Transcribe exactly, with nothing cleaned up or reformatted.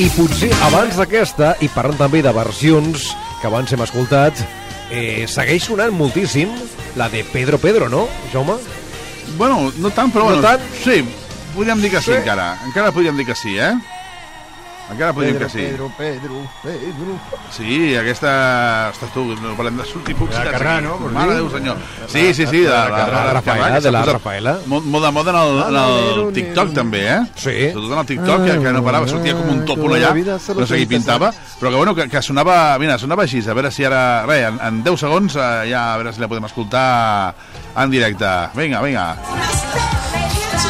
I potser abans d'aquesta, i parlant també de versions que abans hem escoltat, eh, segueix sonant moltíssim la de Pedro Pedro, no, Jaume? Bueno, no tant, però... No bueno, tant? Sí, podríem dir que sí, Sí? encara. Encara podríem dir que sí, eh? Encara podríem Pedro, que sí. Pedro, Pedro, Pedro. Sí, aquesta... Ostres, tu, no parlem de sortir publicitats. De Carrà, aquí. no? Vols Mare dir? de Déu, senyor. Sí, sí, sí. De, De de, la Carrà, de Rafaela, Carrà, que de la s'ha posat Rafaela. Molt, molt de moda en el, en el TikTok, també, eh? Sí. Sobretot en el TikTok, que, que no parava, sortia com un tòpol allà, no sé qui pintava, però que, bueno, que, que sonava, mira, sonava així, a veure si ara, res, en, en deu segons, eh, ja a veure si la podem escoltar en directe. Vinga, vinga.